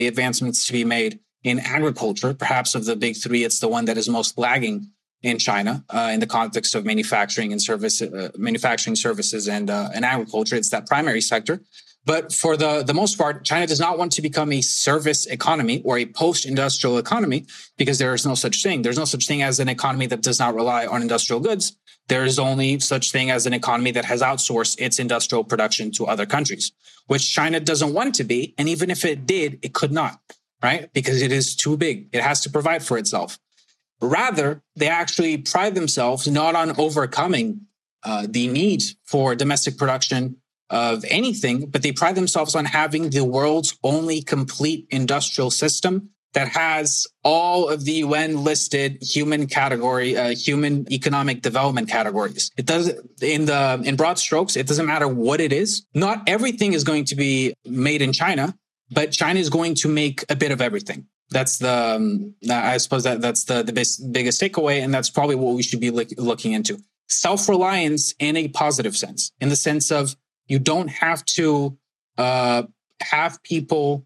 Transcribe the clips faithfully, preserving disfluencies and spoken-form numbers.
the advancements to be made in agriculture. Perhaps of the big three, it's the one that is most lagging in China uh, in the context of manufacturing and service, uh, manufacturing services and uh, and agriculture. It's that primary sector. But for the, the most part, China does not want to become a service economy or a post-industrial economy, because there is no such thing. There's no such thing as an economy that does not rely on industrial goods. There is only such thing as an economy that has outsourced its industrial production to other countries, which China doesn't want to be. And even if it did, it could not, right? Because it is too big. It has to provide for itself. Rather, they actually pride themselves not on overcoming uh, the need for domestic production of anything, but they pride themselves on having the world's only complete industrial system that has all of the U N listed human category, uh, human economic development categories. It does in the in broad strokes. It doesn't matter what it is. Not everything is going to be made in China, but China is going to make a bit of everything. That's the um, I suppose that that's the the base, biggest takeaway, and that's probably what we should be look, looking into. Self-reliance in a positive sense, in the sense of you don't have to uh, have people,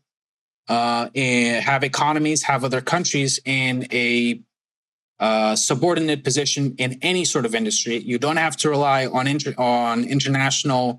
uh, in, have economies, have other countries in a uh, subordinate position in any sort of industry. You don't have to rely on inter- on international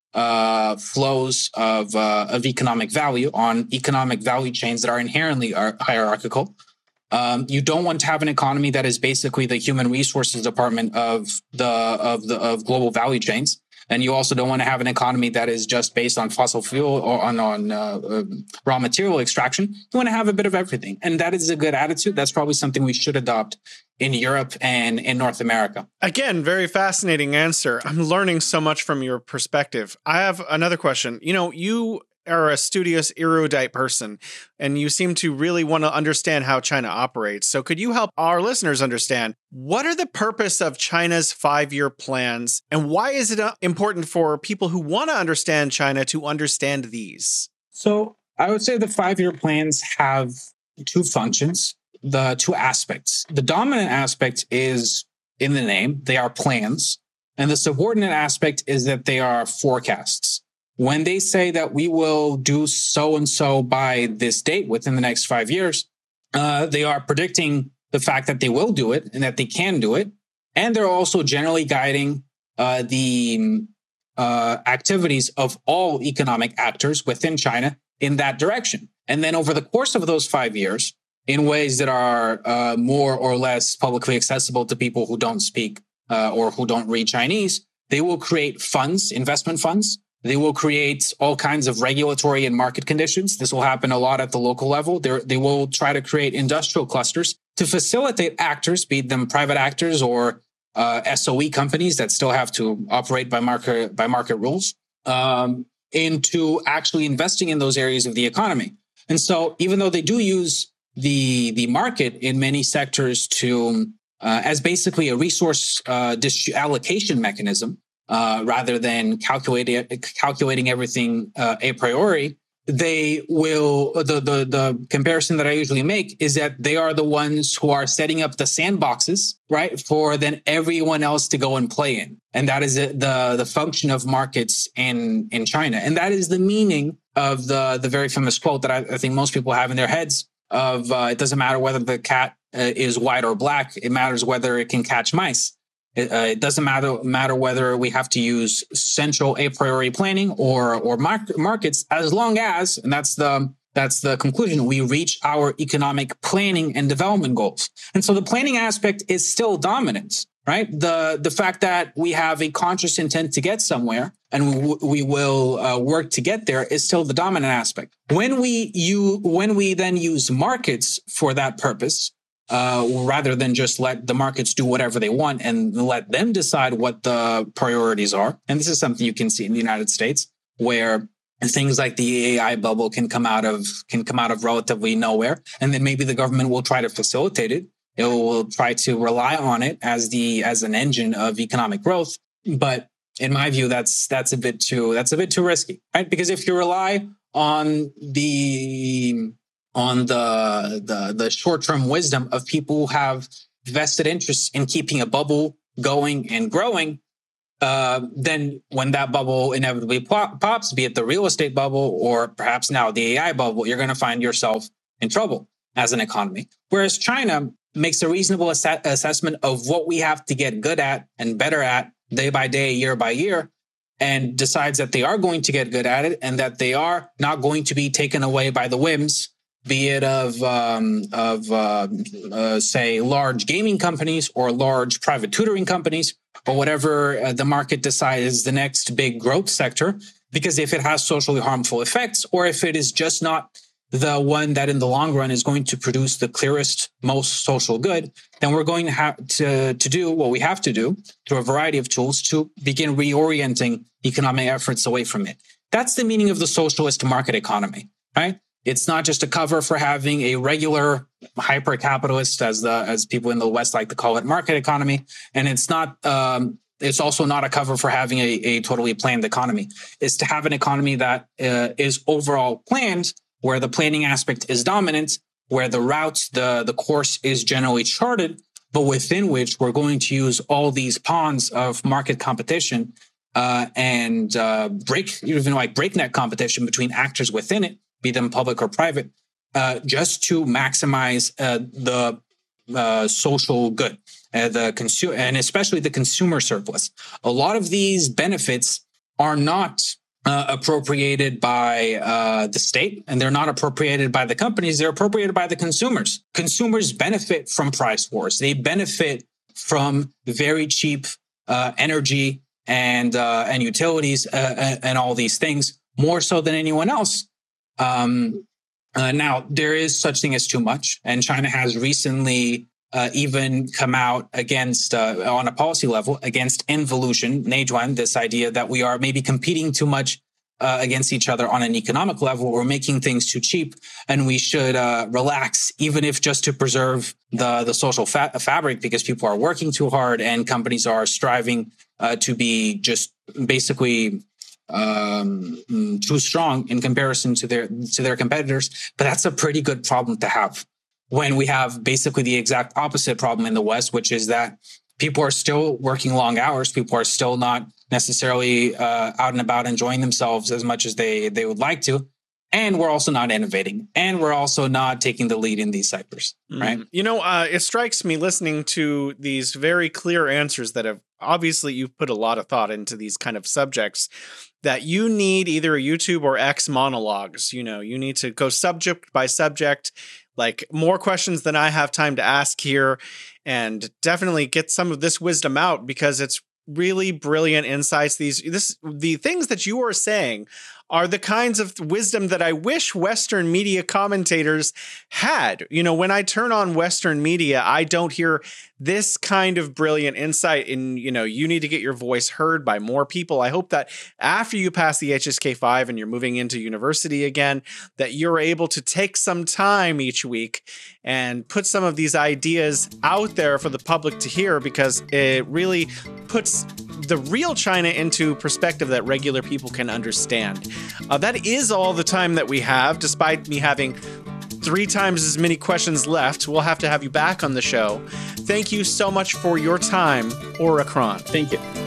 uh, flows of uh, of economic value, on economic value chains that are inherently hierarchical. Um, you don't want to have an economy that is basically the human resources department of the of the of global value chains. And you also don't want to have an economy that is just based on fossil fuel or on, on uh, uh, raw material extraction. You want to have a bit of everything. And that is a good attitude. That's probably something we should adopt in Europe and in North America. Again, very fascinating answer. I'm learning so much from your perspective. I have another question. You know, you are a studious, erudite person, and you seem to really want to understand how China operates. So could you help our listeners understand what are the purpose of China's five-year plans, and why is it important for people who want to understand China to understand these? So I would say the five-year plans have two functions, the two aspects. The dominant aspect is in the name. They are plans. And the subordinate aspect is that they are forecasts. When they say that we will do so-and-so by this date within the next five years, uh, they are predicting the fact that they will do it and that they can do it. And they're also generally guiding uh, the uh, activities of all economic actors within China in that direction. And then over the course of those five years, in ways that are uh, more or less publicly accessible to people who don't speak uh, or who don't read Chinese, they will create funds, investment funds. They will create all kinds of regulatory and market conditions. This will happen a lot at the local level. They're, they will try to create industrial clusters to facilitate actors, be them private actors or uh, S O E companies that still have to operate by market by market rules, um, into actually investing in those areas of the economy. And so, even though they do use the the market in many sectors to uh, as basically a resource uh, dis- allocation mechanism, Uh, rather than calculating calculating everything uh, a priori, they will. The, the the comparison that I usually make is that they are the ones who are setting up the sandboxes, right, for then everyone else to go and play in, and that is the the function of markets in in China, and that is the meaning of the the very famous quote that I, I think most people have in their heads of uh, it doesn't matter whether the cat uh, is white or black, it matters whether it can catch mice. It, uh, it doesn't matter matter whether we have to use central a priori planning or or mar- markets, as long as, and that's the that's the conclusion, we reach our economic planning and development goals. And so the planning aspect is still dominant, right? The the fact that we have a conscious intent to get somewhere and we, we will uh, work to get there is still the dominant aspect. When we you when we then use markets for that purpose, Uh, rather than just let the markets do whatever they want and let them decide what the priorities are. And this is something you can see in the United States, where things like the A I bubble can come out of can come out of relatively nowhere, and then maybe the government will try to facilitate it. It will try to rely on it as the as an engine of economic growth. But in my view, that's that's a bit too that's a bit too risky, right? Because if you rely on the on the, the, the short-term wisdom of people who have vested interests in keeping a bubble going and growing, uh, then when that bubble inevitably pop- pops, be it the real estate bubble or perhaps now the A I bubble, you're going to find yourself in trouble as an economy. Whereas China makes a reasonable ass- assessment of what we have to get good at and better at day by day, year by year, and decides that they are going to get good at it and that they are not going to be taken away by the whims, be it of, um, of uh, uh, say, large gaming companies or large private tutoring companies or whatever uh, the market decides is the next big growth sector. Because if it has socially harmful effects, or if it is just not the one that in the long run is going to produce the clearest, most social good, then we're going to have to, to do what we have to do through a variety of tools to begin reorienting economic efforts away from it. That's the meaning of the socialist market economy, right? It's not just a cover for having a regular hyper-capitalist, as the as people in the West like to call it, market economy, and it's not. Um, it's also not a cover for having a, a totally planned economy. It's to have an economy that uh, is overall planned, where the planning aspect is dominant, where the route, the the course is generally charted, but within which we're going to use all these pawns of market competition uh, and uh, break even like breakneck competition between actors within it, be them public or private, uh, just to maximize uh, the uh, social good, uh, the consumer, and especially the consumer surplus. A lot of these benefits are not uh, appropriated by uh, the state, and they're not appropriated by the companies. They're appropriated by the consumers. Consumers benefit from price wars. They benefit from very cheap uh, energy and uh, and utilities uh, and all these things more so than anyone else. Um, uh, now, there is such thing as too much, and China has recently uh, even come out against, uh, on a policy level, against involution, Neijuan, this idea that we are maybe competing too much uh, against each other on an economic level, or making things too cheap, and we should uh, relax, even if just to preserve the, the social fa- fabric, because people are working too hard and companies are striving uh, to be just basically um too strong in comparison to their to their competitors. But that's a pretty good problem to have when we have basically the exact opposite problem in the West, which is that people are still working long hours, people are still not necessarily uh, out and about enjoying themselves as much as they they would like to, and we're also not innovating, and we're also not taking the lead in these sectors, right? Mm. You know, uh, it strikes me listening to these very clear answers that have obviously you've put a lot of thought into these kind of subjects, that you need either a YouTube or X monologues. You know, you need to go subject by subject, like more questions than I have time to ask here, and definitely get some of this wisdom out, because it's really brilliant insights. These, this, the things that you are saying are the kinds of wisdom that I wish Western media commentators had. You know, when I turn on Western media, I don't hear this kind of brilliant insight in, you know, you need to get your voice heard by more people. I hope that after you pass the H S K five and you're moving into university again, that you're able to take some time each week and put some of these ideas out there for the public to hear, because it really puts the real China into perspective that regular people can understand. Uh, that is all the time that we have, despite me having three times as many questions left. We'll have to have you back on the show. Thank you so much for your time, Aura Cron. Thank you.